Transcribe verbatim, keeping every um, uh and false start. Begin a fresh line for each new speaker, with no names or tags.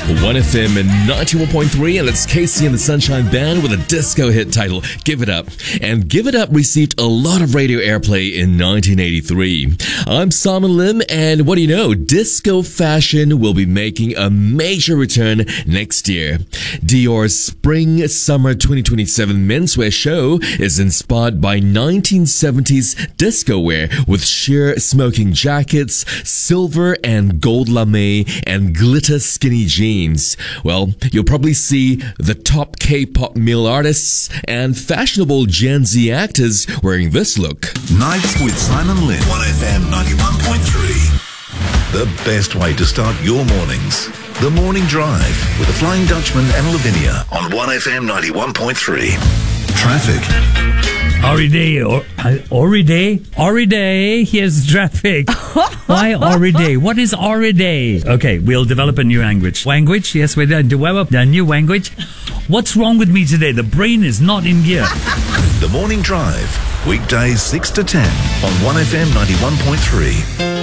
one F M ninety-one point three, and it's Casey and the Sunshine Band with a disco hit titled Give It Up. And Give It Up received a lot of radio airplay in nineteen eighty-three. I'm Simon Lim, and what do you know? Disco fashion will be making a major return next year. Dior's Spring Summer twenty twenty-seven menswear show is inspired by nineteen seventies disco wear with sheer smoking jackets, silver and gold lame, and glitter skinny jeans. Well, you'll probably see the top K-pop male artists and fashionable Gen Z actors wearing this look.
Nights with Simon Lin. one F M ninety-one point three. The best way to start your mornings. The Morning Drive with the Flying Dutchman and Lavinia on one F M ninety-one point three. Traffic.
Already, or, already, already, here's traffic. Why already? What is already? Okay, we'll develop a new language. Language? Yes, we're going to develop a new language. What's wrong with me today? The brain is not in gear.
The Morning Drive, weekdays six to ten on one F M ninety-one point three.